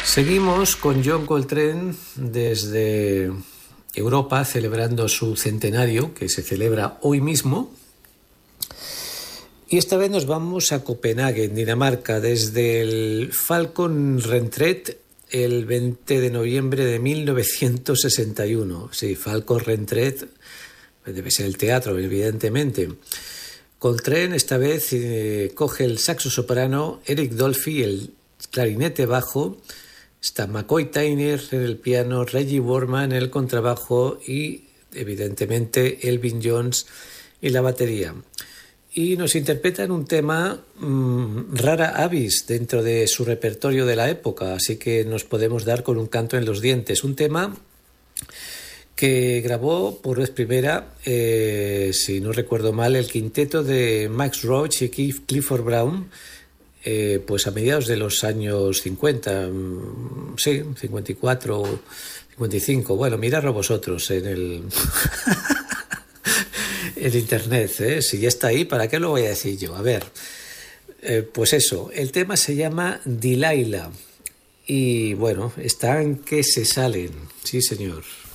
Seguimos con John Coltrane desde Europa celebrando su centenario, que se celebra hoy mismo. Y esta vez nos vamos a Copenhague, en Dinamarca, desde el Falcon Retreat el 20 de noviembre de 1961. Sí, Falcon Retreat, debe ser el teatro, evidentemente. Coltrane esta vez coge el saxo soprano, Eric Dolphy, el clarinete bajo, está McCoy Tyner en el piano, Reggie Workman en el contrabajo y, evidentemente, Elvin Jones en la batería. Y nos interpretan un tema rara avis dentro de su repertorio de la época, así que nos podemos dar con un canto en los dientes. Un tema que grabó por vez primera, si no recuerdo mal, el quinteto de Max Roach y Clifford Brown, pues a mediados de los años 50, sí, 54, 55. Bueno, miradlo vosotros en el... en internet, si ya está ahí, ¿para qué lo voy a decir yo? A ver, pues eso, el tema se llama Delilah y bueno, están que se salen, sí señor.